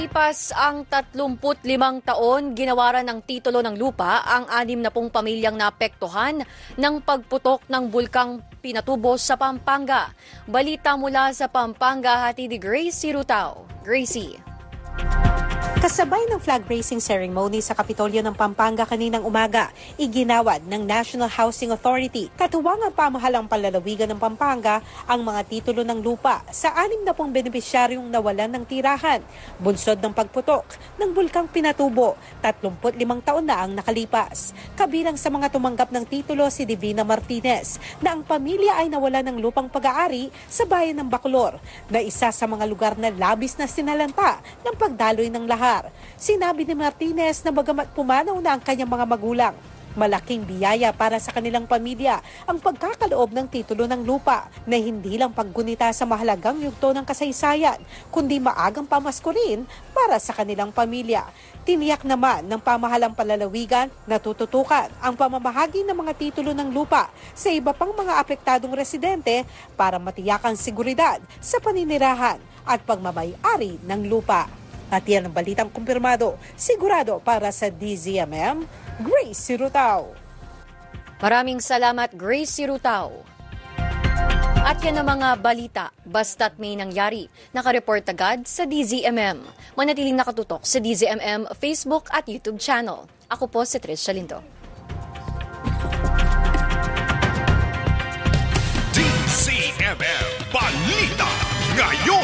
Lipas ang 35 taon, ginawaran ng titulo ng lupa ang 60 pamilyang naapektuhan ng pagputok ng bulkang Pinatubo sa Pampanga. Balita mula sa Pampanga, hatid ni Gracie Rutao. Gracie. Kasabay ng flag raising ceremony sa Kapitolyo ng Pampanga kaninang umaga, iginawad ng National Housing Authority, katuwang ang pamahalang panlalawigan ng Pampanga, ang mga titulo ng lupa sa 60 benepisyaryong nawalan ng tirahan, bunsod ng pagputok ng bulkang Pinatubo. 35 taon na ang nakalipas. Kabilang sa mga tumanggap ng titulo si Divina Martinez, na ang pamilya ay nawalan ng lupang pag-aari sa bayan ng Bacolor, na isa sa mga lugar na labis na sinalanta ng pagdaloy ng lahar. Sinabi ni Martinez na bagamat pumanaw na ang kanyang mga magulang, malaking biyaya para sa kanilang pamilya ang pagkakaloob ng titulo ng lupa na hindi lang paggunita sa mahalagang yugto ng kasaysayan, kundi maagang pamasko rin para sa kanilang pamilya. Tiniyak naman ng pamahalang palalawigan na tututukan ang pamamahagi ng mga titulo ng lupa sa iba pang mga apektadong residente para matiyak ang seguridad sa paninirahan at pagmamay-ari ng lupa. At yan ang balitang kumpirmado, sigurado para sa DZMM, Gracie Rutao. Maraming salamat, Gracie Rutao. At yan ang mga balita, basta't may nangyari. Nakareport agad sa DZMM. Manatiling nakatutok sa DZMM Facebook at YouTube channel. Ako po si Tricia Lindo. DZMM Balita Ngayon.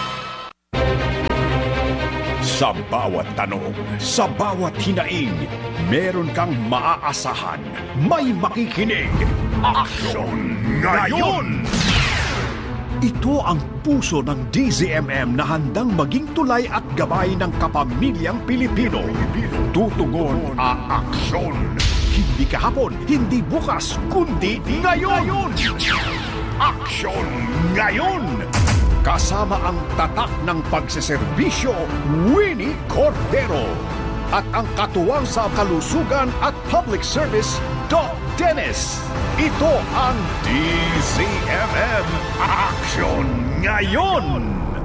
Sa bawat tanong, sa bawat hinaing, meron kang maaasahan, may makikinig. Aksyon ngayon! Ito ang puso ng DZMM na handang maging tulay at gabay ng kapamilyang Pilipino. Tutugon ang aksyon. Hindi kahapon, hindi bukas, kundi ngayon! Aksyon ngayon! Kasama ang tatak ng pagseserbisyo, Winnie Cordero. At ang katuwang sa kalusugan at public service, Doc Dennis. Ito ang DZMM Action Ngayon!